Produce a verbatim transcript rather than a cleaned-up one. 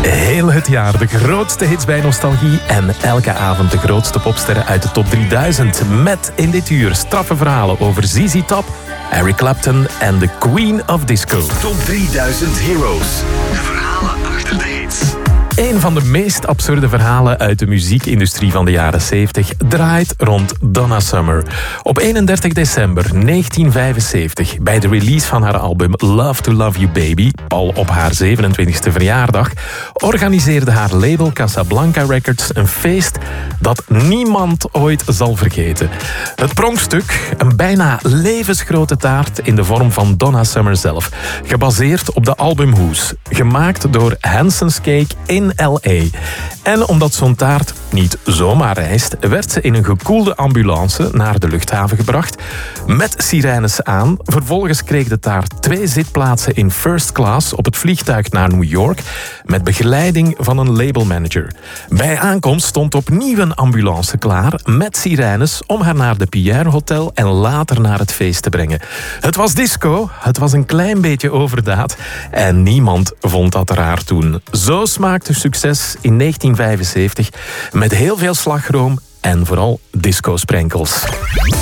Heel het jaar de grootste hits bij Nostalgie en elke avond de grootste popsterren uit de top drieduizend. Met in dit uur straffe verhalen over Z Z Top, Eric Clapton en de Queen of Disco. Top drieduizend Heroes. De verhalen achter de hits. Een van de meest absurde verhalen uit de muziekindustrie van de jaren zeventig draait rond Donna Summer. Op eenendertig december negentien vijfenzeventig, bij de release van haar album Love to Love You Baby, al op haar zevenentwintigste verjaardag, organiseerde haar label Casablanca Records een feest dat niemand ooit zal vergeten. Het pronkstuk, een bijna levensgrote taart in de vorm van Donna Summer zelf, gebaseerd op de albumhoes, gemaakt door Hanson's Cake in L A. En omdat zo'n taart niet zomaar reist, werd ze in een gekoelde ambulance naar de luchthaven gebracht, met sirenes aan. Vervolgens kreeg de taart twee zitplaatsen in first class op het vliegtuig naar New York, met begeleiding van een labelmanager. Bij aankomst stond opnieuw een ambulance klaar, met sirenes, om haar naar de Pierre Hotel en later naar het feest te brengen. Het was disco, het was een klein beetje overdaad en niemand vond dat raar toen. Zo smaakte succes in negentien vijfenzeventig met heel veel slagroom en vooral disco-sprenkels.